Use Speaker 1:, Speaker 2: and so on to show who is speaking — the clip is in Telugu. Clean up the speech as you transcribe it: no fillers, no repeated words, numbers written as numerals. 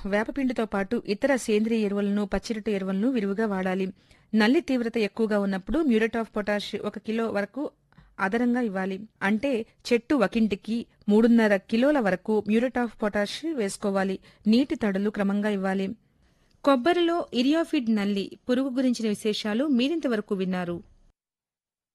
Speaker 1: వేపపిండితో పాటు ఇతర సేంద్రియ ఎరువులను, పచ్చిరొట్ట ఎరువులను విరివిగా వాడాలి. నల్లి తీవ్రత ఎక్కువగా ఉన్నప్పుడు మ్యూరేట్ ఆఫ్ పొటాష్ 1 కిలో వరకు అదనంగా ఇవ్వాలి. అంటే చెట్టు ఒకింటికి 3.5 కిలోల వరకు మ్యూరేట్ ఆఫ్ పొటాష్ వేసుకోవాలి. నీటి తడులు క్రమంగా ఇవ్వాలి. కొబ్బరిలో ఇరియోఫిడ్ నల్లి పురుగు గురించిన విశేషాలు మీరింతవరకు విన్నారు.